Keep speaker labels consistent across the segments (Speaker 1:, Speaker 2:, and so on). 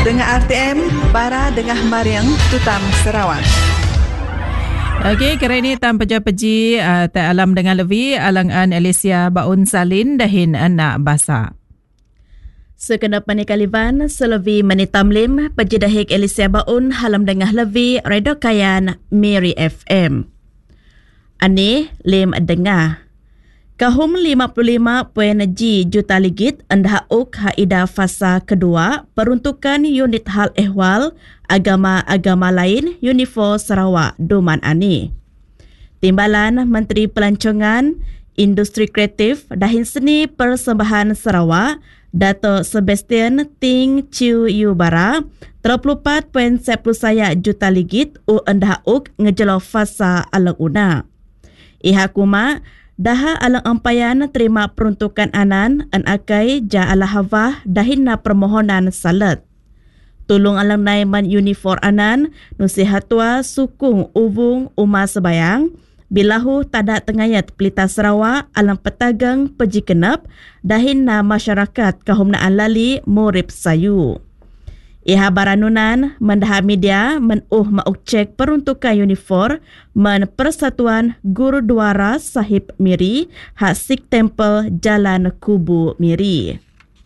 Speaker 1: Dengar RTM, Bara Dengah Mariang, Tutam Sarawak.
Speaker 2: Okey, kira ini tam peja-peji tak alam dengan levi alangan Alicia Baun Salin dahin anak basa.
Speaker 3: Sekena panikalivan selevi menitamlim peji dahik Alicia Baun halam dengah levi redo kayan Miri FM. Ani lim dengah. Kahum 55.G juta ligit endah uk haida fasa kedua peruntukan unit hal ehwal agama-agama lain Unifor Sarawak Duman Ani. Timbalan Menteri Pelancongan, Industri Kreatif dahin seni persembahan Sarawak Dato' Sebastian Ting Chiu Yubara 34.10 juta ligit endah uk ngejelo fasa alang una. Iha kuma daha alang ampayan terima peruntukan anan an akai ja ala havah dahinna permohonan salat. Tulung alang naiman Unifor anan nusihatwa sukung ubung Umar Sebayang bilahu tada tengayat Pelita Sarawak alang petagang peji kenap dahinna masyarakat kahumnaan lali Murib Sayu. Iha baranunan mendaha media mauk cek peruntukan Unifor men Persatuan Gurudwara Sahib Miri hak Sikh Temple Jalan Kubu Miri.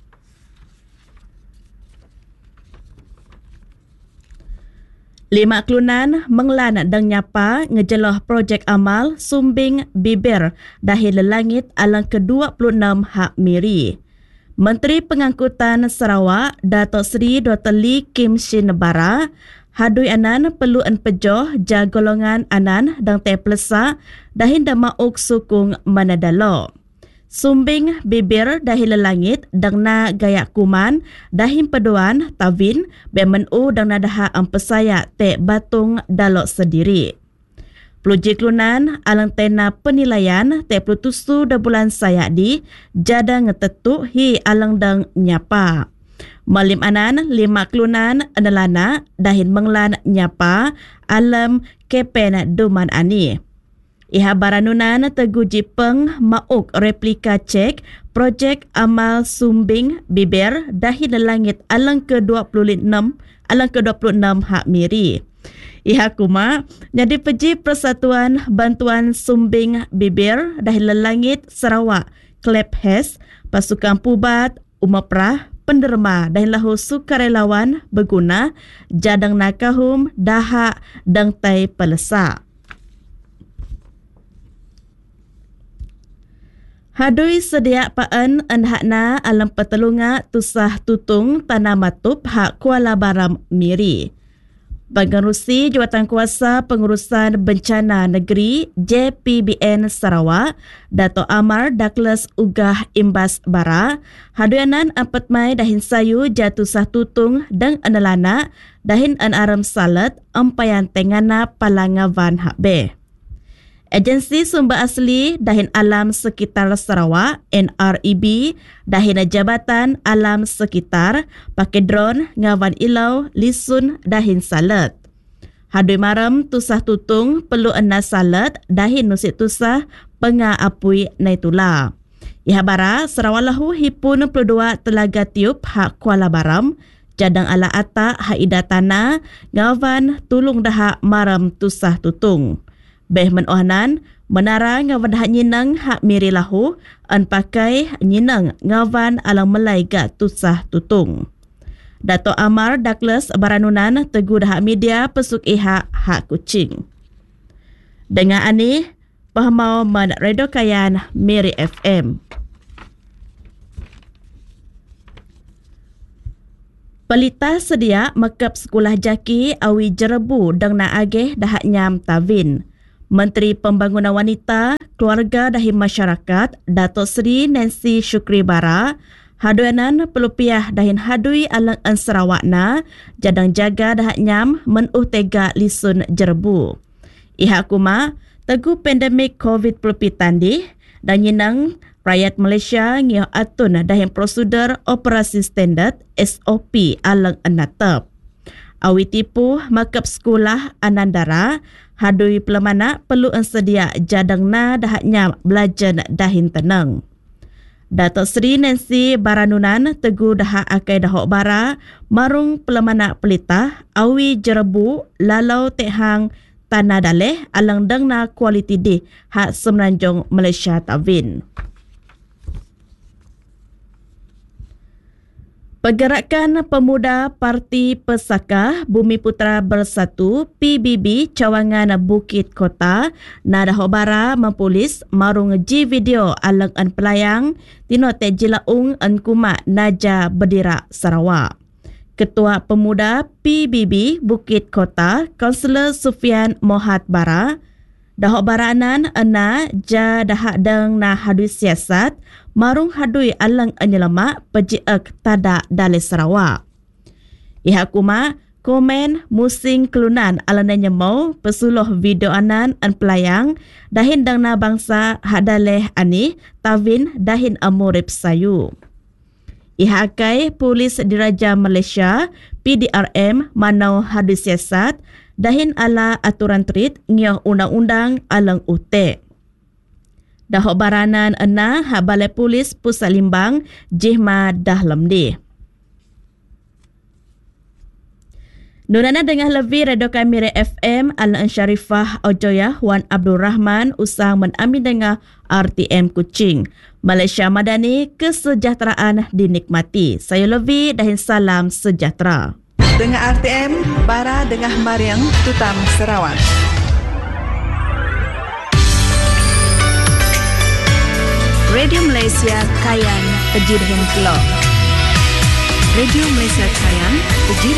Speaker 3: Lima kelunan menglan dan nyapa ngejeloh projek amal sumbing bibir dahil langit alang ke-26 hak Miri. Menteri Pengangkutan Sarawak Dato' Seri Dr. Lee Kim Shin Bara hadui anan perlu pejoh ja golongan anan dang te plesa dahin da mauk sukung manadalo. Sumbing bibir dahil langit dang na gaya kuman dahin peduan tawin bemenu dang nadaha ampesaya te batung dalok sendiri. Peluji kelunan alang tena penilaian te pelutusu da bulan saya di jada ngetetuk hi alang dang nyapa. Malim anan 5 kelunan analana dahin menglan nyapa alam kepen Duman Ani. Iha baranunan teguji peng mauk replika cek projek amal sumbing bibir dahin langit alang ke-26 hak Miri. Iha kuma jadi peji Persatuan Bantuan Sumbing Bibir dahil langit Sarawak Klep Hes Pasukan Pubat Umaprah Penderma dahil lahu sukarelawan berguna jadang nakahum daha dang tai pelesa. Hadui sedia paan anhakna alam petelunga tusah tutung tanah matup hak Kuala Baram Miri. Pengerusi Jawatankuasa Pengurusan Bencana Negeri JPBN Sarawak Dato' Amar Douglas Ugah Imbas Bara haduanan 4 Mai dahin sayu jatuh sah tutung dan analana dahin an aram salat ampayan tengana palangavan hakbe. Agensi Sumber Asli dahin Alam Sekitar Sarawak NREB dahin Jabatan Alam Sekitar pakai drone ngawan ilau lisun dahin salat. Hadui maram tusah tutung perlu ena salat dahin nusik tusah penga apui naitula. Iha bara Sarawak lahu hipun 22 telaga tiup hak Kuala Baram jadang ala ata haida tanah ngawan tulung daha maram tusah tutung. Beh menohanan menara ngawan hak nyinang hak Miri lahu an pakai nyinang ngawan alang melai ga tusah tutung. Dato' Amar Douglas baranunan teguh hak media pesuk iha hak Kuching. Dengan ani pahmau man redo kayan Miri FM. Pelita sedia makap sekolah jaki awi jerebu dang na ageh dahak nyam tawin. Menteri Pembangunan Wanita, Keluarga dan Masyarakat, Dato' Seri Nancy Syukri Bara, haduanan pelupiah dahin hadui alang an Sarawakna, jadang jaga dahak nyam menuh tega lisun jerebu. Iha kuma, teguh pandemik COVID pelupi tandih, dan nyinang rakyat Malaysia ngioh atun dahin prosedur operasi standard SOP alang an natap. Awi tipu makap sekolah Anandara, hadui pelemana perlu sedia jadang na dahaknya belajar dahin tenang. Datuk Seri Nancy Baranunan teguh dah akai dahok bara marung pelemanak pelitah awi jerebu lalau tehang tanah daleh alang dengna kualiti di hak Semenanjung Malaysia Tawin. Pergerakan Pemuda Parti Pesaka Bumi Putera Bersatu PBB Cawangan Bukit Kota Nadahok Bara mempolis marung ji video alang an pelayang tino te jilaung an kumat Naja Bedirak Sarawak. Ketua Pemuda PBB Bukit Kota Kaunselor Sufian Mohad Bara dahok baranan ena ja dahak deng na hadui siasat marung hadui alang anyelamak pejiak tada Dalai Sarawak. Ihak kuma komen musing kelunan alananya mau pesuluh video anan an pelayang dahin dang na bangsa hadaleh ani Tawin dahin amurip sayu. Ihakai Polis Diraja Malaysia PDRM manau hadui siasat dahin ala aturan terit ngioh undang-undang alang ute. Dahok baranan ena hak Balai Polis Pusat Limbang Jihma Dahlam di. Nunana dengan lebih Radio Kamire FM Al-An Syarifah Ojoyah Wan Abdul Rahman usang menami dengan RTM Kuching. Malaysia Madani, kesejahteraan dinikmati. Saya Levi dahin salam sejahtera.
Speaker 1: Dengan RTM, bara dengan Mariang Tutam Sarawak. Radio Malaysia Kayan Pejirhen Kelor. Radio Malaysia Kayan Pejirhen